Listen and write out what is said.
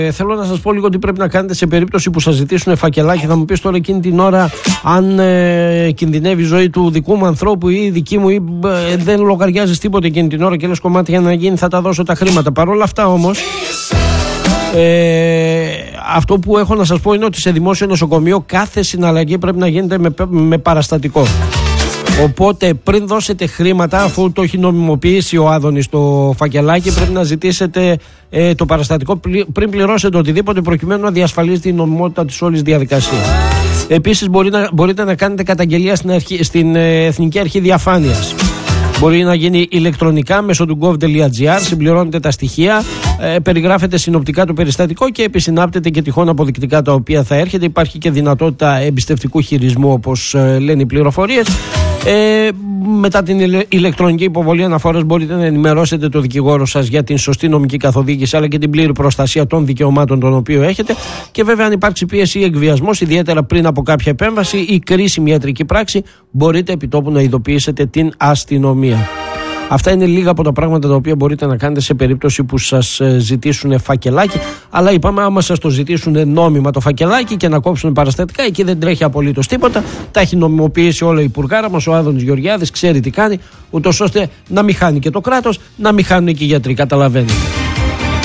Θέλω να σας πω λίγο τι πρέπει να κάνετε σε περίπτωση που σας ζητήσουν φακελάκι. Θα μου πεις τώρα εκείνη την ώρα αν κινδυνεύει η ζωή του δικού μου ανθρώπου ή δική μου, ή δεν λογαριάζεις τίποτε εκείνη την ώρα και λες κομμάτι για να γίνει θα τα δώσω τα χρήματα. Παρ' όλα αυτά όμως, αυτό που έχω να σας πω είναι ότι σε δημόσιο νοσοκομείο κάθε συναλλαγή πρέπει να γίνεται με παραστατικό. Οπότε πριν δώσετε χρήματα, αφού το έχει νομιμοποιήσει ο Άδωνης το φακελάκι, πρέπει να ζητήσετε το παραστατικό πριν πληρώσετε οτιδήποτε, προκειμένου να διασφαλίσετε την νομιμότητα της όλης διαδικασίας. Επίσης μπορείτε να κάνετε καταγγελία στην Εθνική Αρχή Διαφάνειας. Μπορεί να γίνει ηλεκτρονικά μέσω του gov.gr, συμπληρώνετε τα στοιχεία, περιγράφετε συνοπτικά το περιστατικό και επισυνάπτετε και τυχόν αποδεικτικά τα οποία θα έρχεται. Υπάρχει και δυνατότητα εμπιστευτικού χειρισμού, όπως λένε οι πληροφορίες. Μετά την ηλεκτρονική υποβολή αναφοράς μπορείτε να ενημερώσετε το δικηγόρο σας για την σωστή νομική καθοδήγηση, αλλά και την πλήρη προστασία των δικαιωμάτων των οποίων έχετε. Και βέβαια, αν υπάρξει πίεση ή εκβιασμός, ιδιαίτερα πριν από κάποια επέμβαση ή κρίσιμη ιατρική πράξη, μπορείτε επιτόπου να ειδοποιήσετε την αστυνομία. Αυτά είναι λίγα από τα πράγματα τα οποία μπορείτε να κάνετε σε περίπτωση που σας ζητήσουν φακελάκι. Αλλά είπαμε, άμα σας το ζητήσουν νόμιμα το φακελάκι και να κόψουν παραστατικά, εκεί δεν τρέχει απολύτως τίποτα. Τα έχει νομιμοποιήσει όλα η υπουργάρα μας, ο Άδωνης Γεωργιάδης, ξέρει τι κάνει, ούτως ώστε να μην χάνει και το κράτος, να μην χάνουν και οι γιατροί. Καταλαβαίνετε.